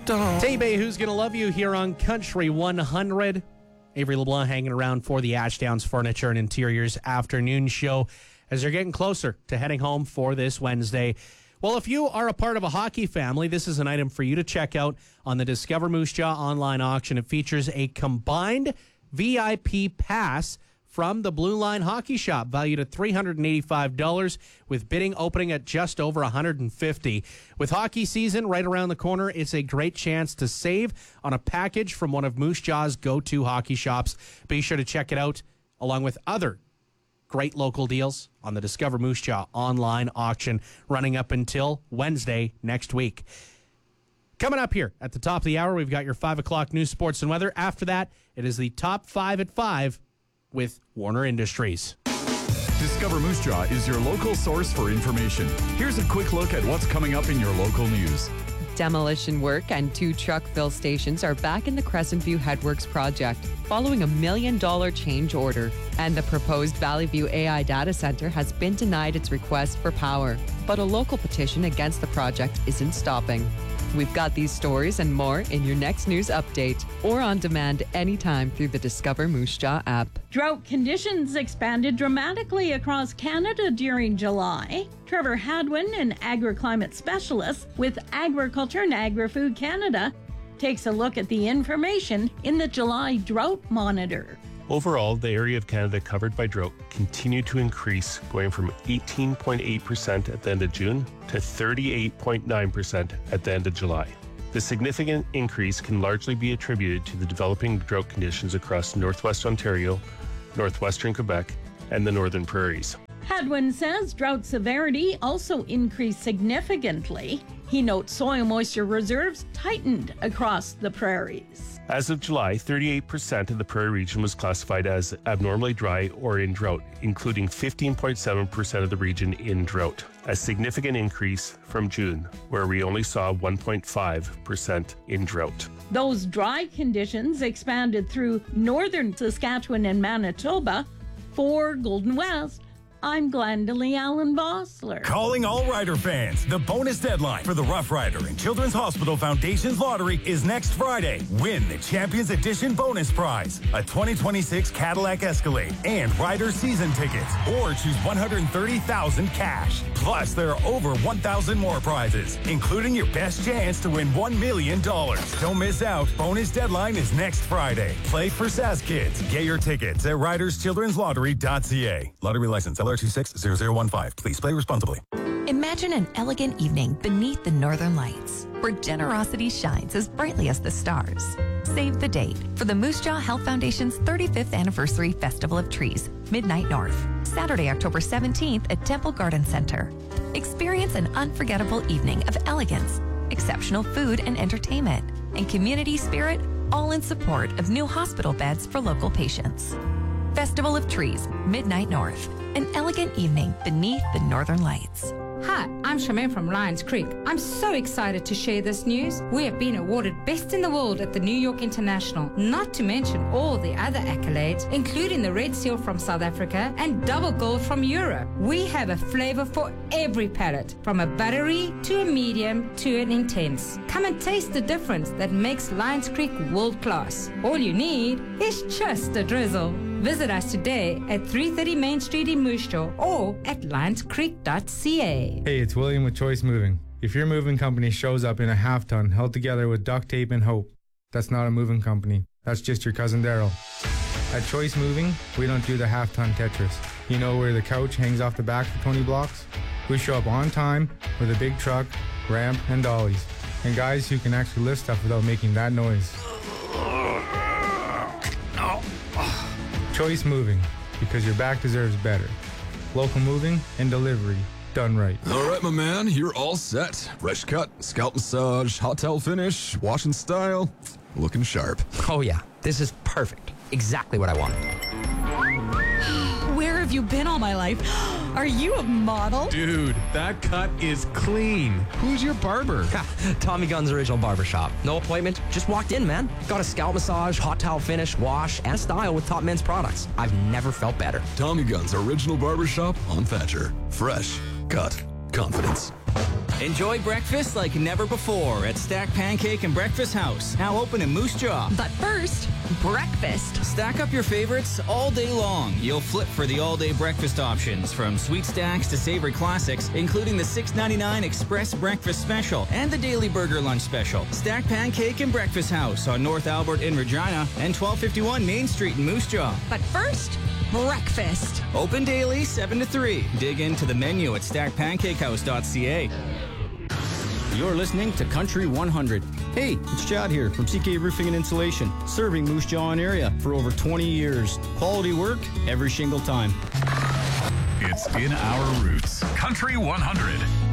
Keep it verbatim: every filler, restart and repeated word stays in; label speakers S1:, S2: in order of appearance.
S1: Tay-Bay, Who's Gonna Love You here on Country one hundred. Avery LeBlanc hanging around for the Ashdowns Furniture and Interiors afternoon show as they're getting closer to heading home for this Wednesday. Well, if you are a part of a hockey family, this is an item for you to check out on the Discover Moose Jaw online auction. It features a combined V I P pass from the Blue Line Hockey Shop, valued at three hundred eighty-five dollars, with bidding opening at just over one hundred fifty dollars. With hockey season right around the corner, it's a great chance to save on a package from one of Moose Jaw's go-to hockey shops. Be sure to check it out, along with other great local deals on the Discover Moose Jaw online auction, running up until Wednesday next week. Coming up here at the top of the hour, we've got your five o'clock news, sports, and weather. After that, it is the top five at five with Warner Industries.
S2: Discover Moose Jaw is your local source for information. Here's a quick look at what's coming up in your local news.
S3: Demolition work and two truck fill stations are back in the Crescent View Headworks project following a million dollar change order. And the proposed Valley View A I data center has been denied its request for power. But a local petition against the project isn't stopping. We've got these stories and more in your next news update or on demand anytime through the Discover Moose Jaw app.
S4: Drought conditions expanded dramatically across Canada during July. Trevor Hadwin, an agriclimate specialist with Agriculture and Agri-Food Canada, takes a look at the information in the July Drought Monitor.
S5: Overall, the area of Canada covered by drought continued to increase, going from eighteen point eight percent at the end of June to thirty-eight point nine percent at the end of July. The significant increase can largely be attributed to the developing drought conditions across northwest Ontario, northwestern Quebec, and the northern prairies.
S4: Hadwin says drought severity also increased significantly. He notes soil moisture reserves tightened across the prairies.
S5: As of July, thirty-eight percent of the prairie region was classified as abnormally dry or in drought, including fifteen point seven percent of the region in drought, a significant increase from June, where we only saw one point five percent in drought.
S4: Those dry conditions expanded through northern Saskatchewan and Manitoba. For Golden West, I'm Glendalee Allen Bossler.
S6: Calling all Rider fans. The bonus deadline for the Rough Rider and Children's Hospital Foundation's lottery is next Friday. Win the Champions Edition bonus prize, a twenty twenty-six Cadillac Escalade and Rider season tickets, or choose one hundred thirty thousand dollars cash. Plus, there are over one thousand more prizes, including your best chance to win one million dollars. Don't miss out. Bonus deadline is next Friday. Play for Sask Kids. Get your tickets at riders children's lottery dot c a. Lottery license L R two six zero zero one five. Please play responsibly.
S7: Imagine an elegant evening beneath the northern lights, where generosity shines as brightly as the stars. Save the date for the Moose Jaw Health Foundation's thirty-fifth Anniversary Festival of Trees, Midnight North, Saturday, October seventeenth at Temple Garden Center. Experience an unforgettable evening of elegance, exceptional food and entertainment, and community spirit, all in support of new hospital beds for local patients. Festival of Trees, Midnight North, an elegant evening beneath the northern lights.
S8: Hi, I'm Charmaine from Lions Creek. I'm so excited to share this news. We have been awarded Best in the World at the New York International, not to mention all the other accolades, including the Red Seal from South Africa and Double Gold from Europe. We have a flavor for every palate, from a buttery to a medium to an intense. Come and taste the difference that makes Lions Creek world class. All you need is just a drizzle. Visit us today at three thirty Main Street in Moose Jaw or at lions creek dot c a.
S9: Hey, it's William with Choice Moving. If your moving company shows up in a half ton held together with duct tape and hope, that's not a moving company. That's just your cousin Daryl. At Choice Moving, we don't do the half ton Tetris. You know where the couch hangs off the back for twenty blocks? We show up on time with a big truck, ramp, and dollies. And guys who can actually lift stuff without making that noise. Choice Moving, because your back deserves better. Local moving and delivery done right.
S10: All right, my man, you're all set. Fresh cut, scalp massage, hot towel finish, wash and style, looking sharp.
S11: Oh yeah, this is perfect. Exactly what I want.
S12: Where have you been all my life? Are you a model?
S13: Dude, that cut is clean. Who's your barber?
S11: Tommy Gunn's Original Barbershop. No appointment, just walked in, man. Got a scalp massage, hot towel finish, wash, and style with top men's products. I've never felt better.
S10: Tommy Gunn's Original Barbershop on Thatcher. Fresh, cut, confidence.
S14: Enjoy breakfast like never before at Stack Pancake and Breakfast House, now open in Moose Jaw.
S7: But first, breakfast.
S14: Stack up your favorites all day long. You'll flip for the all-day breakfast options, from sweet stacks to savory classics, including the six ninety-nine Express Breakfast Special and the Daily Burger Lunch Special. Stack Pancake and Breakfast House on North Albert in Regina and twelve fifty-one Main Street in Moose Jaw.
S7: But first, breakfast.
S14: Open daily, seven to three. Dig into the menu at stack pancake house dot c a. You're listening to Country one hundred. Hey, it's Chad here from C K Roofing and Insulation, serving Moose Jaw and area for over twenty years. Quality work every single time.
S2: It's in our roots. Country one hundred.